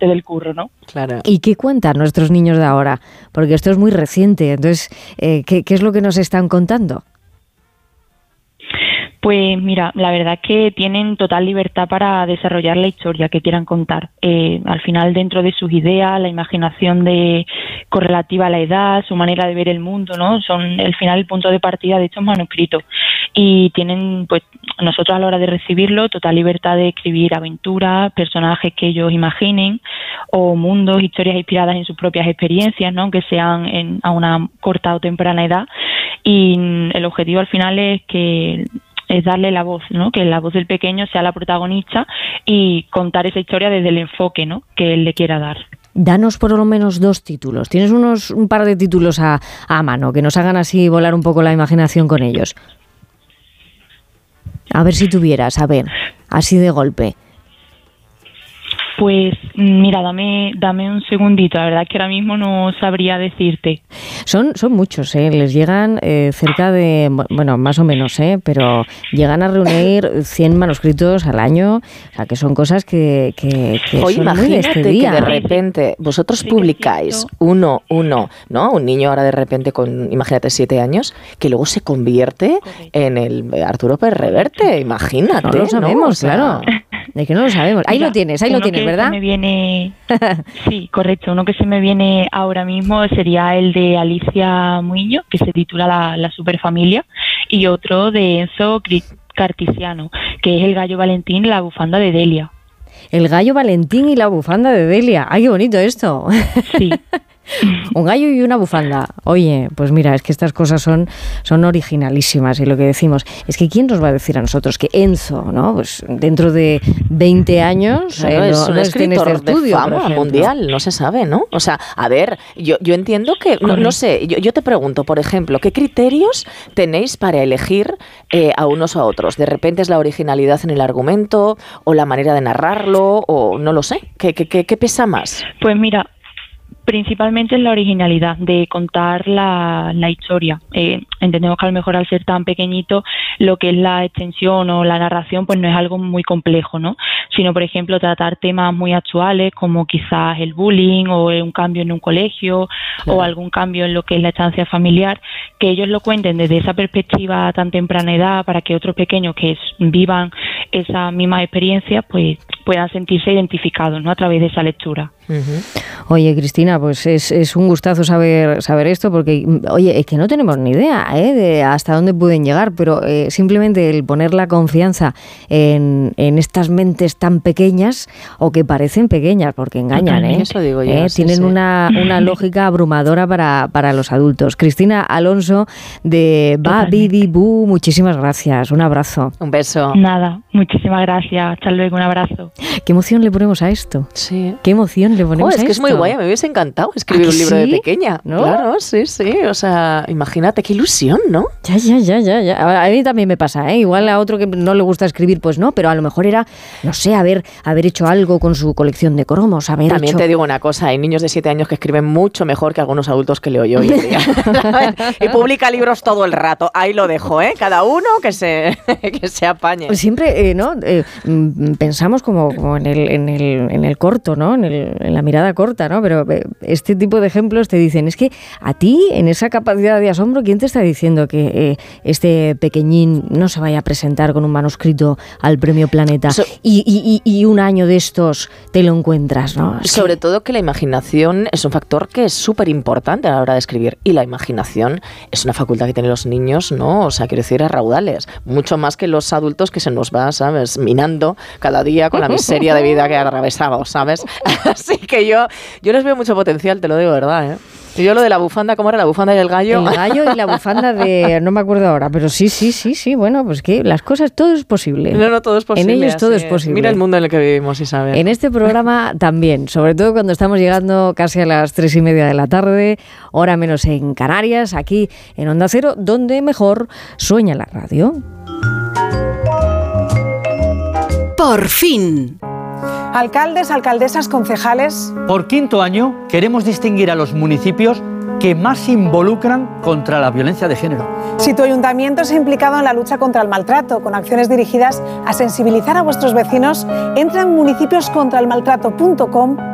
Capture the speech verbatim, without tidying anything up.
parte del curro, ¿no? Claro. ¿Y qué cuentan nuestros niños de ahora? Porque esto es muy reciente, entonces, eh, ¿qué, ¿qué es lo que nos están contando? Pues mira, la verdad es que tienen total libertad para desarrollar la historia que quieran contar. Eh, al final, dentro de sus ideas, la imaginación de correlativa a la edad, su manera de ver el mundo, ¿no? Son al final el punto de partida de estos manuscritos. Y tienen, pues, nosotros a la hora de recibirlo, total libertad de escribir aventuras, personajes que ellos imaginen, o mundos, historias inspiradas en sus propias experiencias, ¿no? Aunque sean en, a una corta o temprana edad. Y el objetivo al final es que es darle la voz, ¿no? Que la voz del pequeño sea la protagonista y contar esa historia desde el enfoque, ¿no? Que él le quiera dar. Danos por lo menos dos títulos. Tienes unos un par de títulos a, a mano que nos hagan así volar un poco la imaginación con ellos. A ver si tuvieras, a ver, así de golpe. Pues mira, dame dame un segundito, la verdad es que ahora mismo no sabría decirte. Son son muchos, ¿eh? Les llegan eh, cerca de, bueno, más o menos, ¿eh? Pero llegan a reunir cien manuscritos al año, o sea, que son cosas que, que, que Oye, son muy de este día. Que de repente vosotros sí, publicáis uno, uno, ¿no? Un niño ahora de repente con, imagínate, siete años, que luego se convierte Correcto. en el Arturo Pérez Reverte, imagínate. No lo sabemos, ¿no? O sea, claro. De que no lo sabemos. Ahí Mira, lo tienes, ahí lo tienes, ¿verdad? Me viene, sí, correcto. Uno que se me viene ahora mismo sería el de Alicia Muiño, que se titula La, la Superfamilia, y otro de Enzo Cartisiano, que es El Gallo Valentín y la bufanda de Delia. El Gallo Valentín y la bufanda de Delia. ¡Ay, qué bonito esto! Sí. Un gallo y una bufanda. Oye, pues mira, es que estas cosas son, son originalísimas y lo que decimos es que ¿quién nos va a decir a nosotros que Enzo, ¿no? Pues dentro de veinte años claro, eh, es no, un no escritor este estudio, de fama mundial, no se sabe, ¿no? O sea, a ver, yo, yo entiendo que, no, no sé, yo, yo te pregunto, por ejemplo, ¿qué criterios tenéis para elegir eh, a unos o a otros? ¿De repente es la originalidad en el argumento o la manera de narrarlo o no lo sé? ¿Qué, qué, qué, qué pesa más? Pues mira, principalmente es la originalidad de contar la, la historia. Eh, entendemos que a lo mejor al ser tan pequeñito lo que es la extensión o la narración pues no es algo muy complejo, ¿no? Sino, por ejemplo, tratar temas muy actuales como quizás el bullying o un cambio en un colegio claro. o algún cambio en lo que es la estancia familiar, que ellos lo cuenten desde esa perspectiva a tan temprana edad para que otros pequeños que vivan esa misma experiencia pues puedan sentirse identificados, ¿no? A través de esa lectura. Uh-huh. Oye, Cristina, pues es, es un gustazo saber saber esto porque, oye, es que no tenemos ni idea ¿eh? de hasta dónde pueden llegar, pero eh, simplemente el poner la confianza en, en estas mentes tan pequeñas o que parecen pequeñas, porque engañan, ¿eh? Eso digo yo. ¿Eh? Sí, Tienen sí. Una, una lógica abrumadora para, para los adultos. Cristina Alonso de Ba Bidi Bu, muchísimas gracias. Un abrazo. Un beso. Nada, muchísimas gracias. Hasta luego, un abrazo. ¿Qué emoción le ponemos a esto? Sí. ¿Qué emoción le ponemos oh, es a que esto? es muy guay, me hubiese encantado escribir un libro sí? de pequeña. ¿No? Claro, sí, sí. O sea, imagínate qué ilusión, ¿no? Ya, ya, ya, ya, ya. A mí también me pasa, ¿eh? Igual a otro que no le gusta escribir, pues no, pero a lo mejor era, no sé, haber, haber hecho algo con su colección de cromos, haber También hecho... te digo una cosa, hay niños de siete años que escriben mucho mejor que algunos adultos que leo yo hoy en día. Y publica libros todo el rato. Ahí lo dejo, ¿eh? Cada uno que se, que se apañe. Pues siempre, eh, ¿no? Eh, pensamos como, como en, el, en, el, en el corto, ¿no? En, el, en la mirada corta, ¿no? Pero este tipo de ejemplos te dicen, es que a ti, en esa capacidad de asombro, ¿quién te está diciendo que eh, este pequeñín no se vaya a presentar con un manuscrito al Premio Planeta so, y, y, y un año de estos te lo encuentras, ¿no? Es sobre que... todo que la imaginación es un factor que es súper importante a la hora de escribir, y la imaginación es una facultad que tienen los niños, ¿no? O sea, quiero decir, a raudales, mucho más que los adultos que se nos va, ¿sabes?, minando cada día con la miseria de vida que atravesamos, ¿sabes? Así que yo, yo les veo mucho potencial, te lo digo, ¿verdad? ¿eh? Y yo lo de la bufanda, ¿cómo era? La bufanda y el gallo. El gallo y la bufanda de... No me acuerdo ahora, pero sí, sí, sí, sí. Bueno, pues que las cosas, todo es posible. No, no, todo es posible. En ellos todo es. es posible. Mira el mundo en el que vivimos, Isabel. En este programa también, sobre todo cuando estamos llegando casi a las tres y media de la tarde, hora menos en Canarias, aquí en Onda Cero, donde mejor sueña la radio. Por fin. Alcaldes, alcaldesas, concejales. Por quinto año queremos distinguir a los municipios que más se involucran contra la violencia de género. Si tu ayuntamiento se ha implicado en la lucha contra el maltrato con acciones dirigidas a sensibilizar a vuestros vecinos, entra en municipios contra el maltrato punto com